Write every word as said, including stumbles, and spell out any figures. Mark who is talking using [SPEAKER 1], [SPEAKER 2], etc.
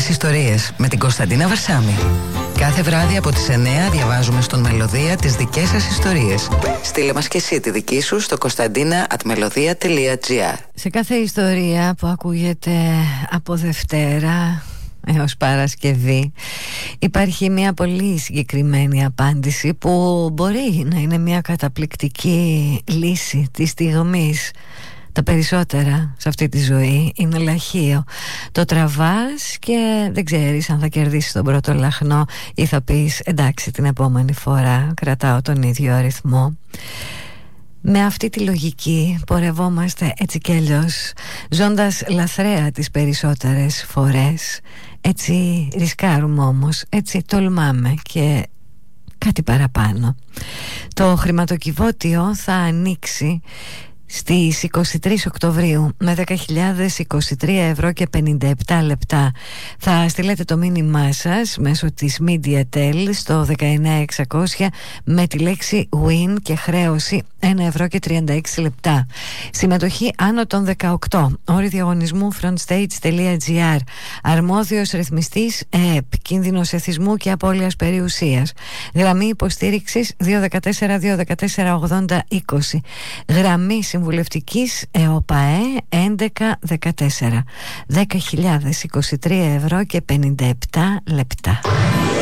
[SPEAKER 1] Δικές ιστορίες με την Κωνσταντίνα Βαρσάμη. Κάθε βράδυ από τις εννιά διαβάζουμε στον Μελωδία τις δικές σας ιστορίες. Στείλε μας και εσύ τη δική σου στο κωνσταντίνα at melodia τελεία gr.
[SPEAKER 2] Σε κάθε ιστορία που ακούγεται από Δευτέρα έως Παρασκευή υπάρχει μια πολύ συγκεκριμένη απάντηση που μπορεί να είναι μια καταπληκτική λύση της στιγμής. Τα περισσότερα σε αυτή τη ζωή είναι λαχείο. Το τραβάς και δεν ξέρεις αν θα κερδίσεις τον πρώτο λαχνό ή θα πεις εντάξει, την επόμενη φορά κρατάω τον ίδιο αριθμό. Με αυτή τη λογική πορευόμαστε έτσι κι αλλιώς, ζώντας λαθρέα τις περισσότερες φορές. Έτσι ρισκάρουμε όμως, έτσι τολμάμε και κάτι παραπάνω. Το χρηματοκιβώτιο θα ανοίξει στις είκοσι τρεις Οκτωβρίου με δέκα χιλιάδες είκοσι τρία ευρώ και πενήντα επτά λεπτά. Θα στείλετε το μήνυμά σας μέσω της MediaTel στο δεκαεννιά εξακόσια με τη λέξη win και χρέωση ένα ευρώ και τριάντα έξι λεπτά. Συμμετοχή άνω των δεκαοκτώ. Όροι διαγωνισμού frontstage τελεία gr. Αρμόδιος ρυθμιστής ΕΕΠ. Κίνδυνος εθισμού και απώλειας περιουσίας. Γραμμή υποστήριξης δύο ένα τέσσερα δύο ένα τέσσερα ογδόντα είκοσι. Γραμμή συμβουλευτικής ΕΟΠΑΕ έντεκα δεκατέσσερα. δέκα χιλιάδες είκοσι τρία ευρώ και πενήντα επτά λεπτά.